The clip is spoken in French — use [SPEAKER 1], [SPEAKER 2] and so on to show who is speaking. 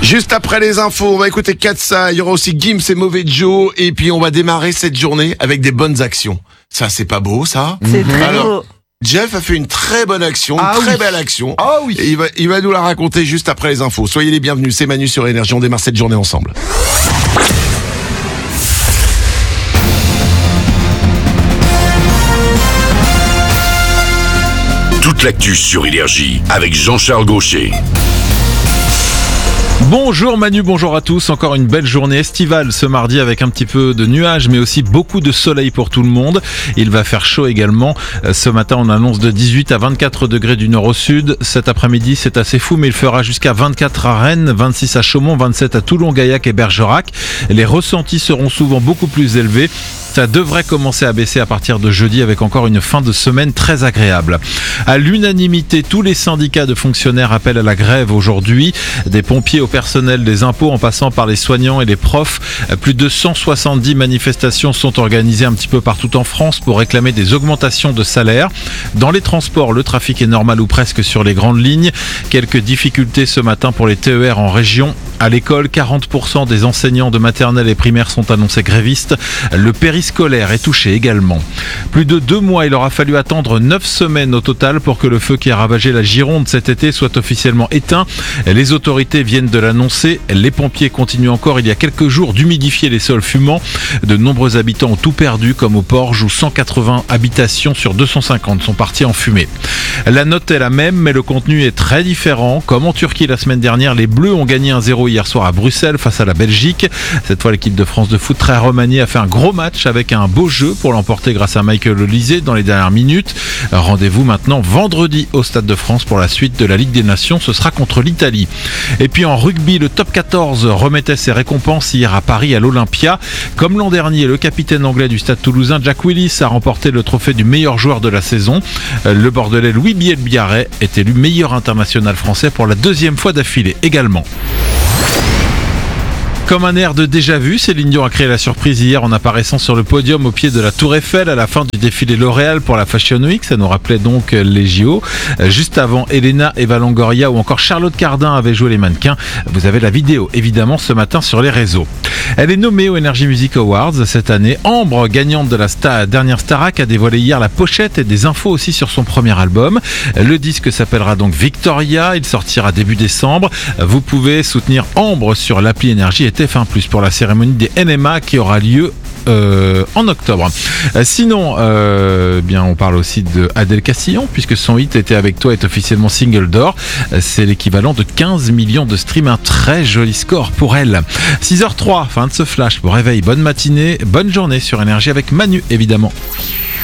[SPEAKER 1] Juste après les infos, on va écouter Katsa, il y aura aussi Gims et Mauvais Joe, et puis on va démarrer cette journée avec des bonnes actions. Ça, c'est pas beau, ça?
[SPEAKER 2] C'est très beau.
[SPEAKER 1] Jeff a fait une très bonne action, belle action.
[SPEAKER 3] Ah oui.
[SPEAKER 1] Et il va nous la raconter juste après les infos. Soyez les bienvenus, c'est Manu sur Énergie, on démarre cette journée ensemble.
[SPEAKER 4] Toute l'actu sur Énergie avec Jean-Charles Gaucher.
[SPEAKER 3] Bonjour Manu, bonjour à tous. Encore une belle journée estivale ce mardi avec un petit peu de nuages mais aussi beaucoup de soleil pour tout le monde. Il va faire chaud également. Ce matin on annonce de 18 à 24 degrés du nord au sud. Cet après-midi c'est assez fou mais il fera jusqu'à 24 à Rennes, 26 à Chaumont, 27 à Toulon, Gaillac et Bergerac. Les ressentis seront souvent beaucoup plus élevés. Ça devrait commencer à baisser à partir de jeudi avec encore une fin de semaine très agréable. À l'unanimité, tous les syndicats de fonctionnaires appellent à la grève aujourd'hui. Des pompiers au personnel des impôts en passant par les soignants et les profs. Plus de 170 manifestations sont organisées un petit peu partout en France pour réclamer des augmentations de salaire. Dans les transports, le trafic est normal ou presque sur les grandes lignes. Quelques difficultés ce matin pour les TER en région. À l'école, 40% des enseignants de maternelle et primaire sont annoncés grévistes. Le périscolaire est touché également. Plus de 2 mois, il aura fallu attendre 9 semaines au total pour que le feu qui a ravagé la Gironde cet été soit officiellement éteint. Les autorités viennent de l'annoncer. Les pompiers continuent encore il y a quelques jours d'humidifier les sols fumants. De nombreux habitants ont tout perdu, comme au Porge où 180 habitations sur 250 sont parties en fumée. La note est la même, mais le contenu est très différent. Comme en Turquie la semaine dernière, les Bleus ont gagné 1-0 hier soir à Bruxelles face à la Belgique. Cette fois, l'équipe de France de foot très remaniée a fait un gros match avec un beau jeu pour l'emporter grâce à Michael Olise dans les dernières minutes. Rendez-vous maintenant vendredi au Stade de France pour la suite de la Ligue des Nations. Ce sera contre l'Italie. Et puis en rugby, le top 14 remettait ses récompenses hier à Paris à l'Olympia. Comme l'an dernier, le capitaine anglais du Stade toulousain, Jack Willis, a remporté le trophée du meilleur joueur de la saison. Le Bordelais Louis Bielbiarré est élu meilleur international français pour la 2e fois d'affilée également. Comme un air de déjà-vu, Céline Dion a créé la surprise hier en apparaissant sur le podium au pied de la Tour Eiffel à la fin du défilé L'Oréal pour la Fashion Week. Ça nous rappelait donc les JO. Juste avant, Elena, Eva Longoria ou encore Charlotte Cardin avaient joué les mannequins. Vous avez la vidéo évidemment ce matin sur les réseaux. Elle est nommée aux Energy Music Awards cette année. Ambre, gagnante de la dernière Starac, a dévoilé hier la pochette et des infos aussi sur son premier album. Le disque s'appellera donc Victoria. Il sortira début décembre. Vous pouvez soutenir Ambre sur l'appli Énergie et TF1+ pour la cérémonie des NMA qui aura lieu en octobre. Sinon, bien on parle aussi de Adèle Castillon puisque son hit Était avec toi est officiellement single d'or. C'est l'équivalent de 15 millions de streams. Un très joli score pour elle. 6h03, fin de ce flash. Bon réveil, bonne matinée, bonne journée sur Énergie avec Manu évidemment.